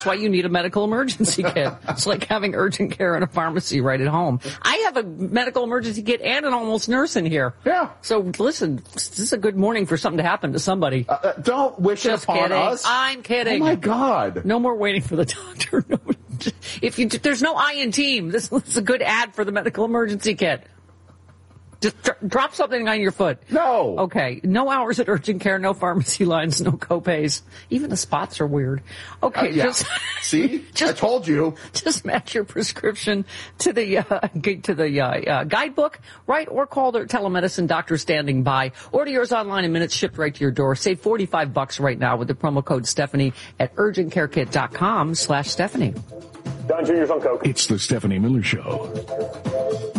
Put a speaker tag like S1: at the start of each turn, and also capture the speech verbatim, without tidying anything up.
S1: That's why you need a medical emergency kit. It's like having urgent care in a pharmacy right at home. I have a medical emergency kit and an almost nurse in here.
S2: Yeah.
S1: So listen, this is a good morning for something to happen to somebody.
S2: Uh, uh, don't wish
S1: Just
S2: it upon
S1: kidding.
S2: us.
S1: I'm kidding.
S2: Oh, my God.
S1: No more waiting for the doctor. No, if you, there's no I in team, this, this is a good ad for the medical emergency kit. Just dr- drop something on your foot.
S2: No.
S1: Okay. No hours at urgent care, no pharmacy lines, no copays. Even the spots are weird. Okay.
S2: Uh, yeah.
S1: Just,
S2: See?
S1: just,
S2: I told you.
S1: Just match your prescription to the, uh, to the, uh, uh, guidebook, right? Or call their telemedicine doctor standing by. Order yours online in minutes, shipped right to your door. Save forty-five bucks right now with the promo code Stephanie at urgentcarekit.com slash Stephanie.
S3: Don Junior's on coke.
S4: It's the Stephanie Miller Show.